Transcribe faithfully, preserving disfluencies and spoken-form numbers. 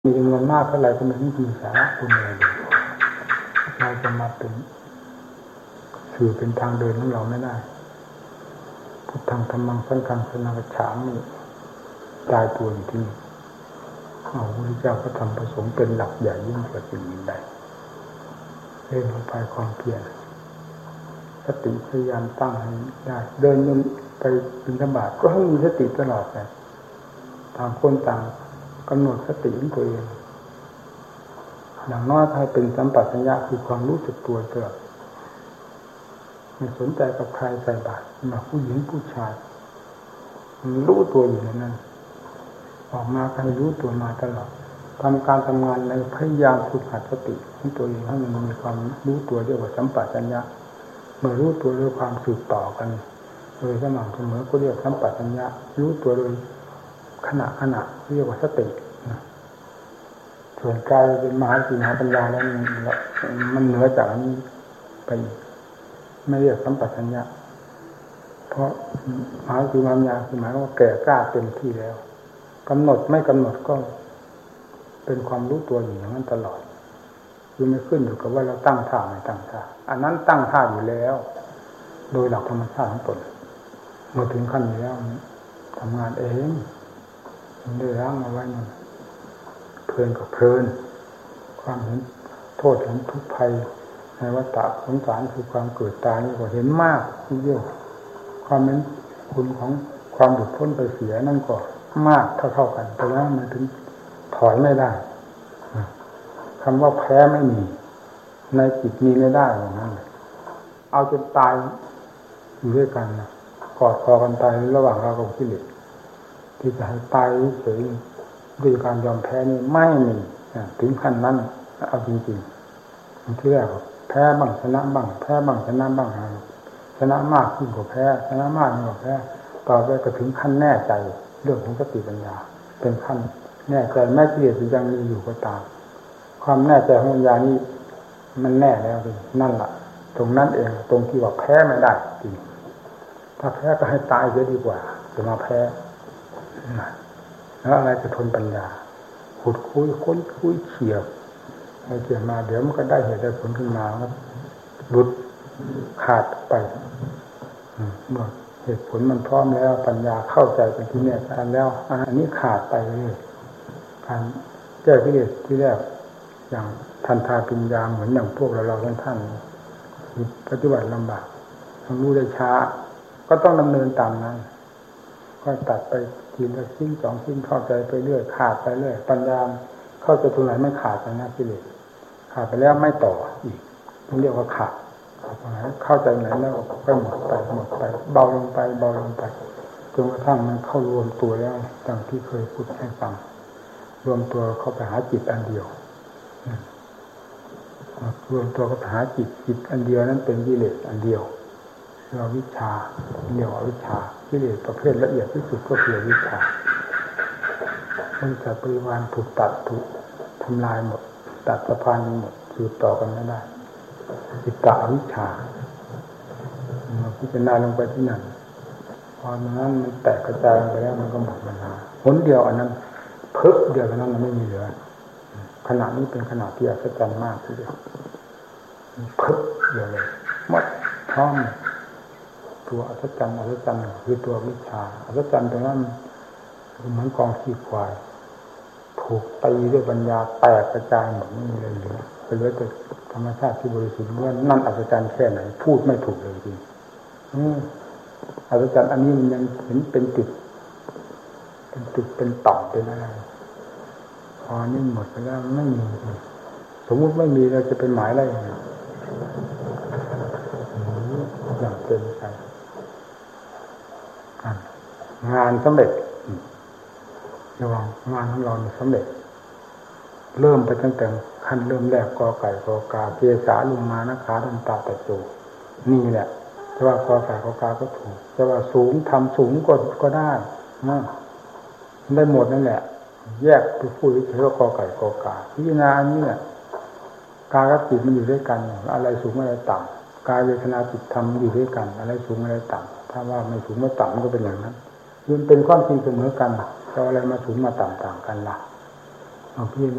มีจำนวนมากเท่าไหร่ก็ไม่มีที่สาระคุณเลยเราจะมาเป็นสื่อเป็นทางเดินของเราไม่ได้พุทธังธรรมังสังฆังสรณังคัจฉามิตายตัวอยู่ที่นี่เอาพระพุทธเจ้าพระธรรมพระสงฆ์เป็นหลักใหญ่ยิ่งกว่าสิ่งอื่นใดเรื่องลงไปความเพียรสติพยายามตั้งให้ได้เดินจนไปบิณฑบาตก็ให้มีสติตลอดเลยต่างคนต่างกำหนดสติของตัวเองอย่างน้อยให้เป็นสัมปชัญญะคือความรู้สึกตัวตลอดไม่สนใจกับใครใส่บาตรมาผู้หญิงผู้ชายรู้ตัวอยู่ในนั้นออกมาให้รู้ตัวมาตลอดทำการทำงานในพยายามฝึกหัดสติของตัวเองให้มันมีความรู้ตัวเรียกว่าสัมปชัญญะเมื่อรู้ตัวด้วยความสืบต่อกันโดยสม่ำเสมอก็เรียกสัมปชัญญะรู้ตัวโดยขณะขณะเรียกว่าสติส่วนกายเป็นมหาสติมหาปัญญาแล้วมันเหนือจากนี้ไปไม่เรียกสัมปชัญญะเพราะมหาสติมหาปัญญาคือหมายว่าแก่กล้าเต็มที่แล้วกำหนดไม่กำหนดก็เป็นความรู้ตัวอยู่อย่างนั้นตลอดคือไม่ขึ้นอยู่กับว่าเราตั้งท่าไม่ตั้งท่าอันนั้นตั้งท่าอยู่แล้วโดยหลักธรรมชาติของตนเมื่อถึงขั้นนี้แล้วทำงานเองมันได้ร่างเอาไว้มันเพลินกับเพลินความเห็นโทษเห็นทุกข์ภัยในวัฏฏะสงสารคือความเกิดตายนี่ก็เห็นมากทีเดียวความเป็นคุณของความหลุดพ้นไปเสียนั่นก็มากเท่าๆกันแต่ว่ามันถึงถอยไม่ได้คำว่าแพ้ไม่มีในจิตมีไม่ได้อย่างนั้นเอาจนตายอยู่ด้วยกันนะกอดคอกันตายระหว่างเรากับกิเลสที่จะให้ตายเฉยด้วยการยอมแพ้นี่ไม่มีถึงขั้นนั้นเอาจริงๆที่แรกแพ้บ้างชนะบ้างแพ้บ้างชนะบ้างชนะมากยิ่งกว่าแพ้ชนะมากยิ่งกว่าแพ้ต่อไปก็ถึงขั้นแน่ใจเรื่องของสติปัญญาเป็นขั้นแน่ใจแม้กิเลสยังมีอยู่ก็ตามความแน่ใจของปัญญานี่มันแน่แล้วนั่นแหละตรงนั้นเองตรงที่ว่าแพ้ไม่ได้จริงถ้าแพ้ก็ให้ตายเสียดีกว่าจะมาแพ้แล้วอะไรจะทนปัญญาขุดคุยค้นคุยเขี่ยไอ้เกี่ยมาเดี๋ยวมันก็ได้เหตุได้ผลขึ้นมาแล้วหลุดขาดไปเมื่อเหตุผลมันพร้อมแล้วปัญญาเข้าใจเป็นที่แน่ชัดแล้วอันนี้ขาดไปเลยการแก้กิเลสที่แรกอย่างทันทาปัญญาเหมือนอย่างพวกเราเราท่านท่านปฏิบัติลำบากทำรู้ได้ช้าก็ต้องดำเนินตามนั้นก็ตัดไปทีละชิ้นสองชิ้นเข้าใจไปเรื่อยขาดไปเรื่อยปัญญาเข้าใจตรงไหนไม่ขาดไปนะกิเลสขาดไปแล้วไม่ต่ออีกนี่เรียกว่าขาดเข้าใจไหนแล้วก็หมดไปหมดไปเบาลงไปเบาลงไปจนกระทั่งมันเข้ารวมตัวแล้วดังที่เคยพูดให้ฟังรวมตัวเข้าไปหาจิตอันเดียวรวมตัวเข้าไปหาจิตจิตอันเดียวนั้นเป็นกิเลสอันเดียวเราวิชาเรียกว่าวิชากิเลสประเภทละเอียดที่สุดก็คือวิชามันจะปริวารถูกตัดถูกทำลายหมดตัดสะพานหมดสืบต่อกันไม่ได้จิตตะวิชาเราพิจารณาลงไปที่นั่นพอนั้นมันแตกกระจายไปแล้วมันก็หมดปัญหาผลเดียวอันนั้นเพิกเดียวเท่านั้นมันไม่มีเหลือขณะนี้เป็นขณะที่อัศจรรย์มากทีเดียวเพิกเดียวเลยหมดพร้อมตัวอัศจรรย์อัศจรรย์คือตัววิชาอัศจรรย์ตรงนั้นเหมือนกองขี้ควายถูกตีด้วยปัญญาแตกกระจายหมดไม่มีอะไรเหลือไปเหลือแต่ธรรมชาติที่บริสุทธิ์ล้วนนั่นอัศจรรย์แค่ไหนพูดไม่ถูกเลยจริงอัศจรรย์อันนี้มันยังเห็นเป็นจุดเป็นจุดเป็นต่อมเป็นอะไรพอนี่หมดไปแล้วไม่มีสมมุติไม่มีเราจะเป็นหมายอะไรอย่างนี้อย่างเต็มใจงานสำเร็จระวังงานของเราเนี่ยสำเร็จเริ่มไปตั้งแต่ขั้นเริ่มแรกกอไก่กอกาเกสาลงมานะขาดำตาตะโจนี่แหละจะว่ากอไก่กอกาก็ถูกจะว่าสูงทำสูงก็ก็ได้นะได้หมดนั่นแหละแยกไปพูดเฉยๆว่ากอไก่กอกาพิจารณาอันนี้แหละกายกับจิตมันอยู่ด้วยกันอะไรสูงอะไรต่ำกายเวทนาจิตธรรมอยู่ด้วยกันอะไรสูงอะไรต่ำถ้าว่าไม่สูงไม่ต่ำมันก็เป็นอย่างนั้นมันเป็นความจริงเสมอกันจะอะไรมาสูงมาต่ำต่างกันล่ะเอาพี่